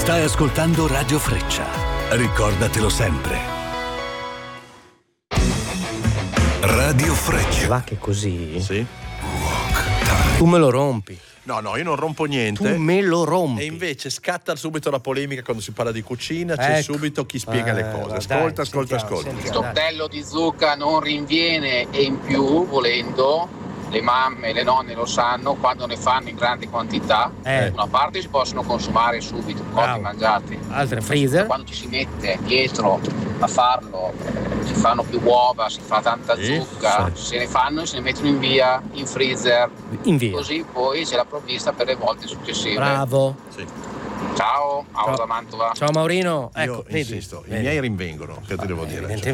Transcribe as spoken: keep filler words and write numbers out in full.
Stai ascoltando Radio Freccia. Ricordatelo sempre. Radio Freccia. Va che così? Sì. Tu me lo rompi. No, no, io non rompo niente. Tu me lo rompi. E invece scatta subito la polemica quando si parla di cucina, c'è Ecco. subito chi spiega Eh, le cose. dai, Ascolta, ascolta, sentiamo, ascolta. sentiamo. Tortello di zucca non rinviene e in più, volendo, le mamme e le nonne lo sanno, quando ne fanno in grandi quantità, Eh. una parte si possono consumare subito, Bravo. cotti mangiati. Altre freezer. Quando ci si mette dietro a farlo, si fanno più uova, si fa tanta Sì, zucca, sì. se ne fanno e se ne mettono in via, in freezer, In via. così poi c'è la provvista per le volte successive. Bravo. Sì. Ciao, Paolo Ciao. da Mantova. Ciao Maurino. Ecco, Io vedi? insisto, i Vedi? miei rinvengono, che ti devo dire. Evidentemente